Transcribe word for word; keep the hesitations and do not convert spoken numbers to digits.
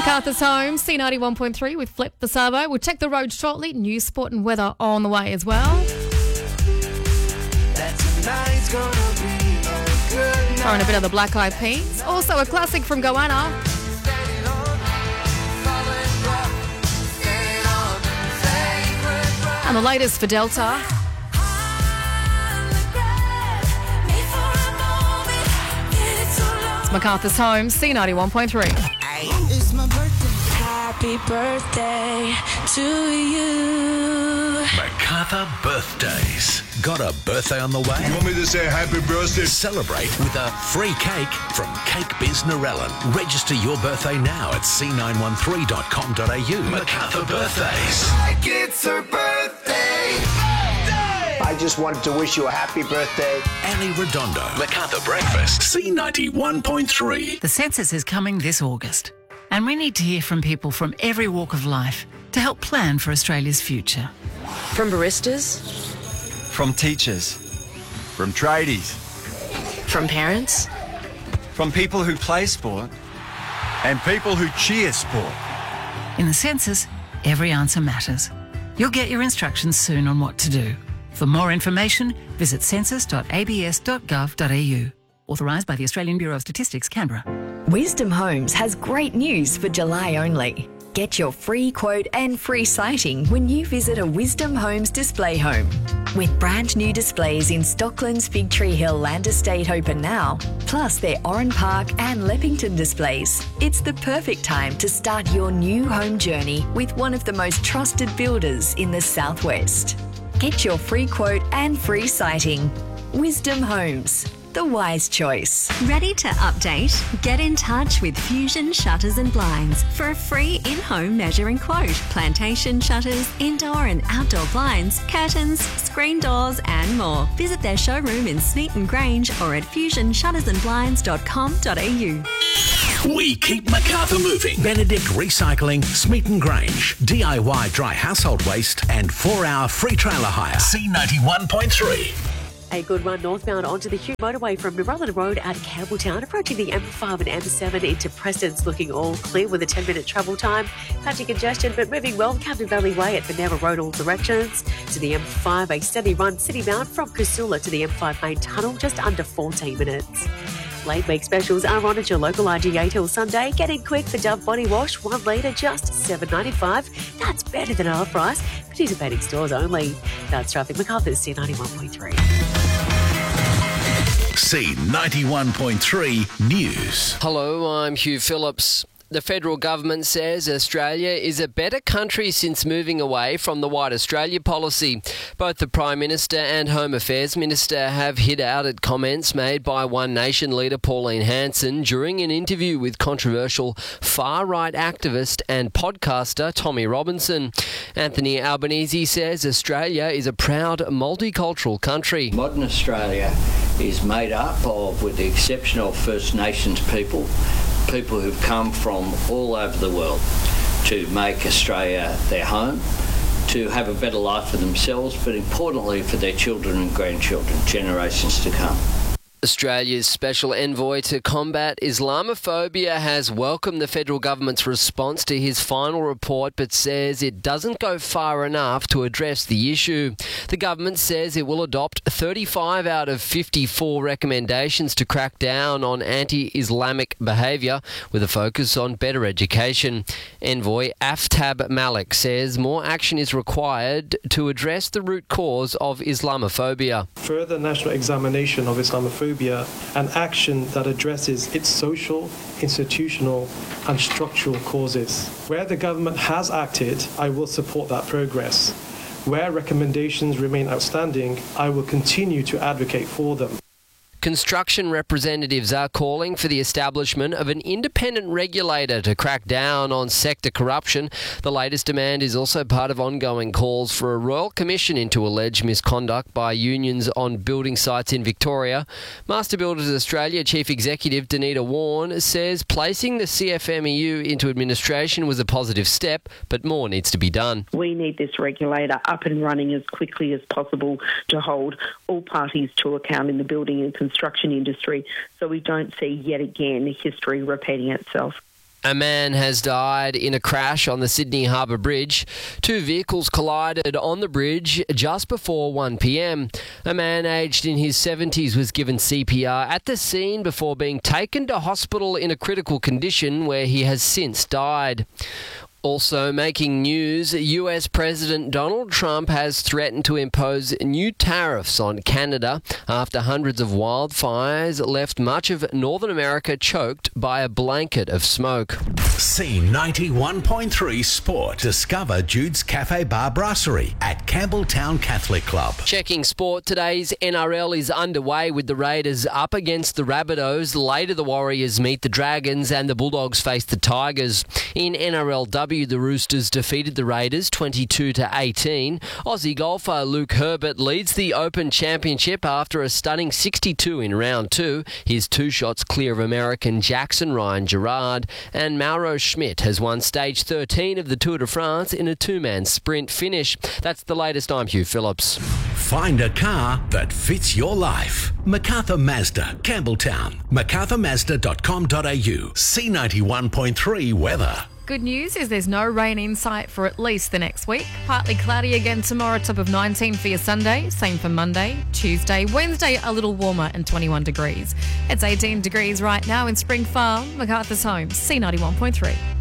MacArthur's home, C ninety-one point three with Flip the Sabo. We'll check the road shortly. News, sport and weather on the way as well. Throwing a bit of the Black Eyed Peas. Also a classic from Goanna. And the latest for Delta. It's MacArthur's home, C ninety-one point three. It's my birthday. Happy birthday to you. MacArthur birthdays. Got a birthday on the way? You want me to say happy birthday? Celebrate with a free cake from Cake Biz Narellan. Register your birthday now at c nine one three dot com dot a u. MacArthur birthdays. Like it's her birthday. birthday. I just wanted to wish you a happy birthday. Annie Redondo. MacArthur Breakfast. C ninety-one point three. The census is coming this August, and we need to hear from people from every walk of life to help plan for Australia's future. From baristas, from teachers, from tradies, from parents, from people who play sport, and people who cheer sport. In the census, every answer matters. You'll get your instructions soon on what to do. For more information, visit census dot a b s dot gov dot a u. Authorised by the Australian Bureau of Statistics, Canberra. Wisdom Homes has great news for July only. Get your free quote and free sighting when you visit a Wisdom Homes display home. With brand new displays in Stockland's Fig Tree Hill Land Estate open now, plus their Oran Park and Leppington displays, it's the perfect time to start your new home journey with one of the most trusted builders in the Southwest. Get your free quote and free sighting. Wisdom Homes. The wise choice. Ready to update? Get in touch with Fusion Shutters and Blinds for a free in-home measuring quote. Plantation shutters, indoor and outdoor blinds, curtains, screen doors and more. Visit their showroom in Smeaton Grange or at fusion shutters and blinds dot com dot a u. We keep MacArthur moving. Benedict Recycling, Smeaton Grange. D I Y dry household waste and four-hour free trailer hire. C ninety-one point three. A good run northbound onto the Hugh motorway from Narellan Road at Campbelltown, approaching the M five and M seven into Preston's, looking all clear with a ten minute travel time. Patchy congestion, but moving well. Captain Valley Way at Venera Road all directions. To the M five, a steady run city-bound from Casula to the M five main tunnel, just under fourteen minutes. Late week specials are on at your local I G A till Sunday. Get in quick for Dove Body Wash, one litre, just seven ninety-five. That's better than half price. Participating stores only. That's traffic. MacArthur's C ninety-one point three. C ninety-one point three News. Hello, I'm Hugh Phillips. The federal government says Australia is a better country since moving away from the White Australia policy. Both the Prime Minister and Home Affairs Minister have hit out at comments made by One Nation leader Pauline Hanson during an interview with controversial far-right activist and podcaster Tommy Robinson. Anthony Albanese says Australia is a proud multicultural country. Modern Australia is made up of, with the exception of First Nations people, people who've come from all over the world to make Australia their home, to have a better life for themselves, but importantly for their children and grandchildren, generations to come. Australia's special envoy to combat Islamophobia has welcomed the federal government's response to his final report, but says it doesn't go far enough to address the issue. The government says it will adopt thirty-five out of fifty-four recommendations to crack down on anti-Islamic behaviour, with a focus on better education. Envoy Aftab Malik says more action is required to address the root cause of Islamophobia. Further national examination of Islamophobia and action that addresses its social, institutional and structural causes. Where the government has acted, I will support that progress. Where recommendations remain outstanding, I will continue to advocate for them. Construction representatives are calling for the establishment of an independent regulator to crack down on sector corruption. The latest demand is also part of ongoing calls for a royal commission into alleged misconduct by unions on building sites in Victoria. Master Builders Australia Chief Executive Danita Warren says placing the C F M E U into administration was a positive step, but more needs to be done. We need this regulator up and running as quickly as possible to hold all parties to account in the building and construction industry, so we don't see yet again history repeating itself. A man has died in a crash on the Sydney Harbour Bridge. Two vehicles collided on the bridge just before one p.m. A man aged in his seventies was given C P R at the scene before being taken to hospital in a critical condition where he has since died. Also making news, U S President Donald Trump has threatened to impose new tariffs on Canada after hundreds of wildfires left much of Northern America choked by a blanket of smoke. C ninety-one point three Sport. Discover Jude's Cafe Bar Brasserie at Campbelltown Catholic Club. Checking sport, today's N R L is underway with the Raiders up against the Rabbitohs. Later the Warriors meet the Dragons and the Bulldogs face the Tigers. In N R L W, the Roosters defeated the Raiders twenty-two to eighteen. Aussie golfer Luke Herbert leads the Open Championship after a stunning sixty-two in round two. He's two shots clear of American Jackson Ryan Gerard. And Mauro Schmidt has won stage thirteen of the Tour de France in a two-man sprint finish. That's the latest. I'm Hugh Phillips. Find a car that fits your life. MacArthur Mazda, Campbelltown. macarthur mazda dot com dot a u. C ninety-one point three weather. Good news is there's no rain in sight for at least the next week. Partly cloudy again tomorrow, top of nineteen for your Sunday. Same for Monday, Tuesday, Wednesday, a little warmer and twenty-one degrees. It's eighteen degrees right now in Spring Farm, MacArthur's home, C ninety-one point three.